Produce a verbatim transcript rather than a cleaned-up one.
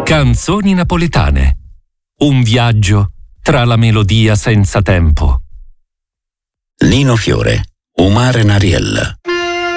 Canzoni napoletane. Un viaggio tra la melodia senza tempo. Nino Fiore, Umare Nariella.